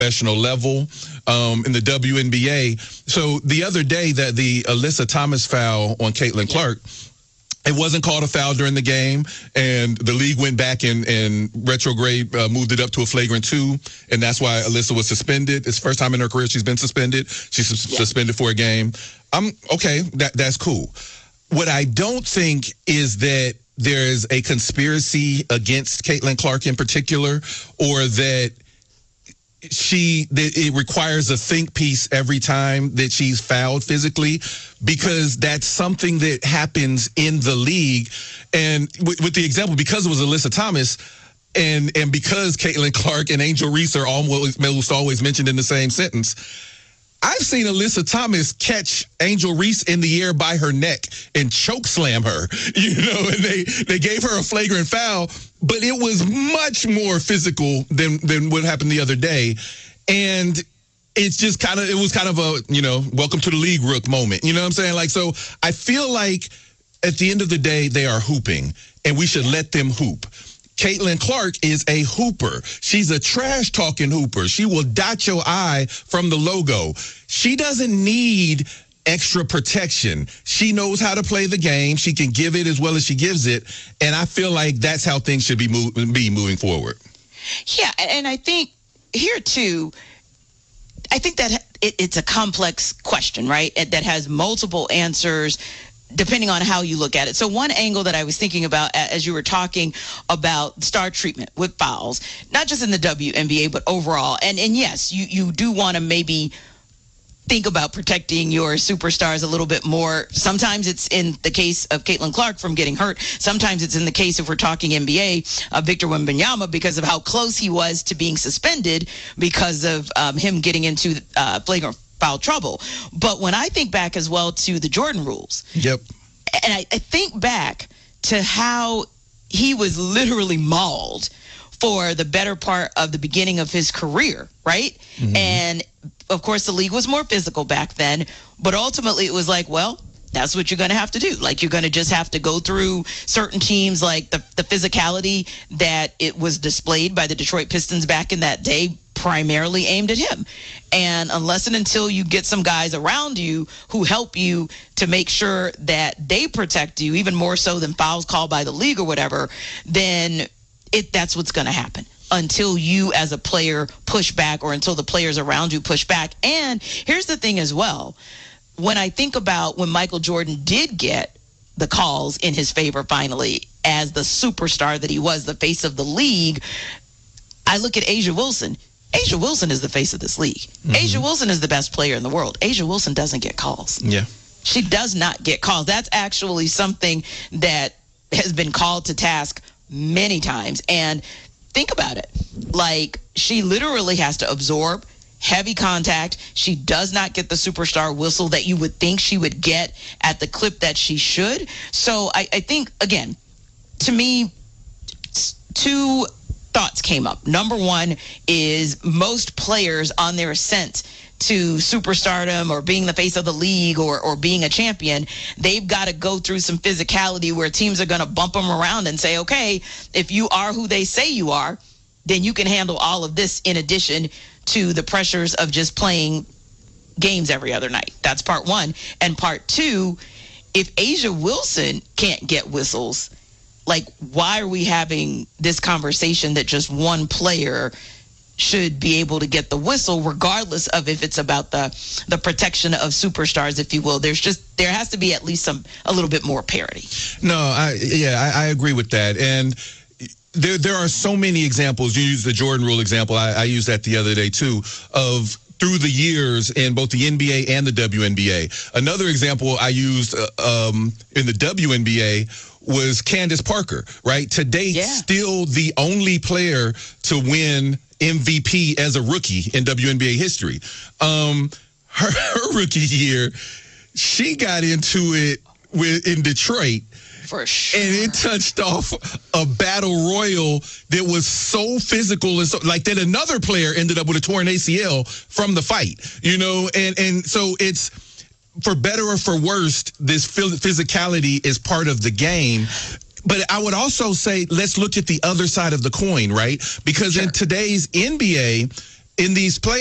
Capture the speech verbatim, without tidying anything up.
professional level um, in the W N B A. So the other day that the Alyssa Thomas foul on Caitlin yeah. Clark, it wasn't called a foul during the game, and the league went back and, and retrograde, uh, moved it up to a flagrant two, and that's why Alyssa was suspended. It's the first time in her career she's been suspended. She's yeah. suspended for a game. I'm okay, that that's cool. What I don't think is that there's a conspiracy against Caitlin Clark in particular, or that she that it requires a think piece every time that she's fouled physically, because that's something that happens in the league. And with, with the example, because it was Alyssa Thomas, and and because Caitlin Clark and Angel Reese are almost, almost always mentioned in the same sentence, I've seen Alyssa Thomas catch Angel Reese in the air by her neck and choke slam her, you know, and they, they gave her a flagrant foul, but it was much more physical than, than what happened the other day. And it's just kind of, it was kind of a, you know, welcome to the league rook moment. You know what I'm saying? Like, so I feel like at the end of the day, they are hooping and we should let them hoop. Caitlin Clark is a hooper. She's a trash-talking hooper. She will dot your I from the logo. She doesn't need extra protection. She knows how to play the game. She can give it as well as she gives it. And I feel like that's how things should be, move, be moving forward. Yeah, and I think here, too, I think that it, it's a complex question, right, that has multiple answers depending on how you look at it. So one angle that I was thinking about as you were talking about star treatment with fouls, not just in the W N B A, but overall. And and yes, you, you do want to maybe think about protecting your superstars a little bit more. Sometimes it's in the case of Caitlin Clark from getting hurt. Sometimes it's in the case, if we're talking N B A, uh, Victor Wembanyama, because of how close he was to being suspended because of um, him getting into uh, flagrant foul trouble. But when I think back as well to the Jordan rules, yep, and I, I think back to how he was literally mauled for the better part of the beginning of his career, right? Mm-hmm. And of course, the league was more physical back then, but ultimately it was like, well, that's what you're going to have to do. Like, you're going to just have to go through certain teams, like the, the physicality that it was displayed by the Detroit Pistons back in that day, primarily aimed at him. And unless and until you get some guys around you who help you to make sure that they protect you, even more so than fouls called by the league or whatever, then it that's what's going to happen until you as a player push back, or until the players around you push back. And here's the thing as well. When I think about when Michael Jordan did get the calls in his favor finally as the superstar that he was, the face of the league, I look at A'ja Wilson. A'ja Wilson is the face of this league. Mm-hmm. A'ja Wilson is the best player in the world. A'ja Wilson doesn't get calls. Yeah. She does not get calls. That's actually something that has been called to task many times. And think about it. Like, she literally has to absorb heavy contact. She does not get the superstar whistle that you would think she would get at the clip that she should. So I, I think, again, to me, two thoughts came up. Number one is most players on their ascent to superstardom or being the face of the league or, or being a champion, they've got to go through some physicality where teams are going to bump them around and say, okay, if you are who they say you are, then you can handle all of this in addition to the pressures of just playing games every other night. That's part one. And part two, if A'ja Wilson can't get whistles, like, why are we having this conversation that just one player should be able to get the whistle, regardless of if it's about the the protection of superstars, if you will? There's just, there has to be at least some, a little bit more parity. No, I, yeah, I, I agree with that. And there, there are so many examples. You use the Jordan rule example. I, I used that the other day too, of through the years in both the N B A and the W N B A. Another example I used uh, um, in the W N B A was Candace Parker, right? To date, yeah. still the only player to win M V P as a rookie in W N B A history. Um, her, her rookie year, she got into it with in Detroit. For sure. And it touched off a battle royal that was so physical, and so, like, that another player ended up with a torn A C L from the fight, you know? And, and so it's, for better or for worse, this physicality is part of the game. But I would also say, let's look at the other side of the coin, right? Because sure. in today's N B A, in these play